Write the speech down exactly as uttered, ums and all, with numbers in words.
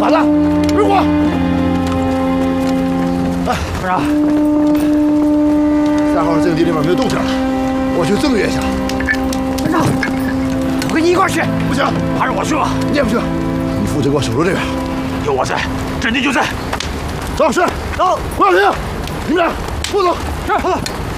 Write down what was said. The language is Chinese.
完了，入伙。哎， 团长， 三号阵地里面没有动静了，我去增援一下。 团长，我跟你一块去。 不行， 还是我去吧。 你也不去，你负责给我守住这边。 有我在，阵地就在。 走，是， 走。 胡小平，你们俩跟我走。 是。